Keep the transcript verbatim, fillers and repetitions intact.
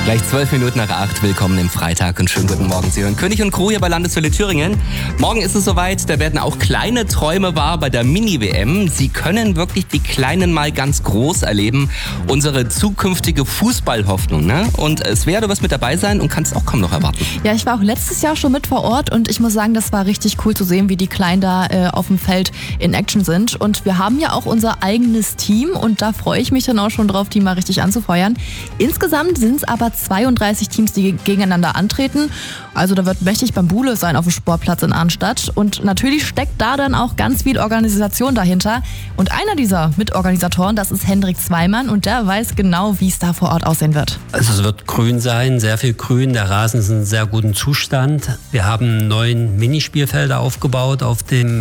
Gleich zwölf Minuten nach acht. Willkommen im Freitag und schönen guten Morgen. Sie hören König und Crew hier bei Landeswelle Thüringen. Morgen ist es soweit, da werden auch kleine Träume wahr bei der Mini-W M. Sie können wirklich die Kleinen mal ganz groß erleben. Unsere zukünftige Fußballhoffnung, ne? Und es werde was mit dabei sein und kannst auch kaum noch erwarten. Ja, ich war auch letztes Jahr schon mit vor Ort und ich muss sagen, das war richtig cool zu sehen, wie die Kleinen da äh, auf dem Feld in Action sind. Und wir haben ja auch unser eigenes Team und da freue ich mich dann auch schon drauf, die mal richtig anzufeuern. Insgesamt sind es aber zweiunddreißig Teams, die gegeneinander antreten. Also da wird mächtig Bambule sein auf dem Sportplatz in Arnstadt. Und natürlich steckt da dann auch ganz viel Organisation dahinter. Und einer dieser Mitorganisatoren, das ist Hendrik Zweimann und der weiß genau, wie es da vor Ort aussehen wird. Also es wird grün sein, sehr viel grün. Der Rasen ist in sehr gutem Zustand. Wir haben neun Minispielfelder aufgebaut auf dem